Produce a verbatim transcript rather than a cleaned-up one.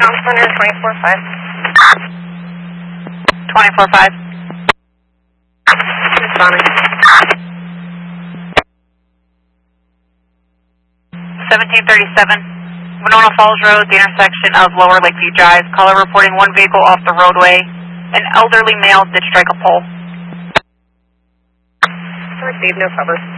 Town Center, twenty-four five. twenty-four five. Responding. seventeen thirty-seven, Winona Falls Road, the intersection of Lower Lakeview Drive. Caller reporting one vehicle off the roadway. An elderly male did strike a pole. Received, no cover.